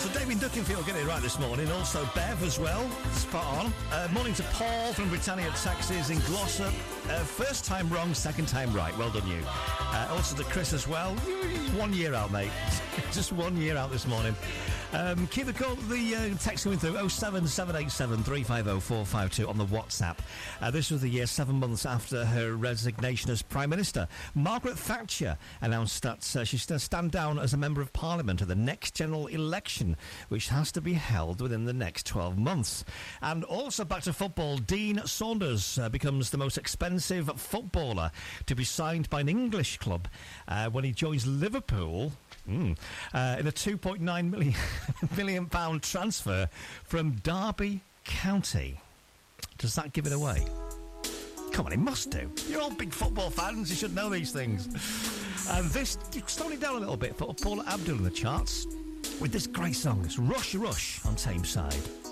So Damien Duckenfield getting it right this morning. Also Bev as well. Spot on. Morning to Paul from Britannia Taxis in Glossop. First time wrong, second time right. Well done, you. Also to Chris as well. 1 year out, mate. Just 1 year out this morning. Keep the text coming through 07787 350 452 on the WhatsApp. This was the year 7 months after her resignation as Prime Minister. Margaret Thatcher announced that she's going to stand down as a Member of Parliament at the next general election, which has to be held within the next 12 months. And also back to football, Dean Saunders becomes the most expensive footballer to be signed by an English club when he joins Liverpool in a £2.9 million transfer from Derby County. Does that give it away? Come on, it must do. You're all big football fans, you should know these things. And this, slowing it down a little bit for Paula Abdul in the charts with this great song. It's Rush Rush on Tameside.